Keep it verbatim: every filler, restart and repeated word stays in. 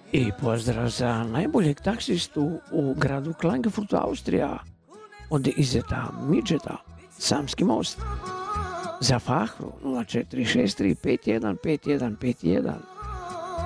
I pozdrav za najboljeg taksistu u gradu Klagenfurt, Austrija, od Izeta Midžeta, Samski most. Za Fahru nula četiri šest tri pet jedan pet jedan pet jedan.